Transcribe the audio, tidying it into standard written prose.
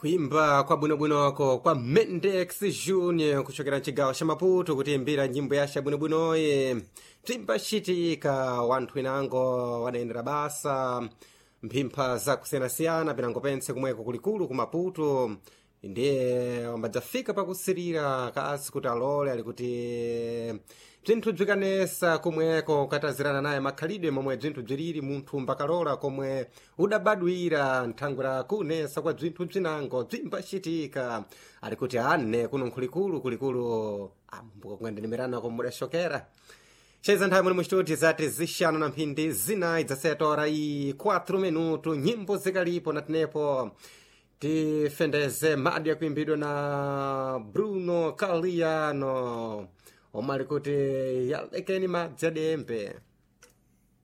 kuimba kwa bwinobwinoko kwa Mendex Junior kuchokera mchigawo cha Maputo kutiimbira nyimbo ya bwinobwinoyi bzimbacitika wanthu inango wadayendera basa mphimpha zakusiyanasiyana pinango pense kumweko kulikulu ku Maputo ndiye wambadzafika pakusirira kasi kuti alole ali kuti bzinthu bzikanesa komweko katazirana naye makhalidwe momwe bzinthu bziriri munthu mbakalola komwe udabadwira nthangwira kunesa kwa bzinthu bzinango bzimbacitika ali kuti ane kuno kulikulu mbukakungandinimirana komwe mudashokera cheza nthawi muli muchituti zati zixanu na mphindi zinayi dzasetora i 4 minuto nyimbo zikalipo natinepo tifendeze madi yakuimbidwa na Bruno Caliano omwe ali kuti yalekeni madzi adembe.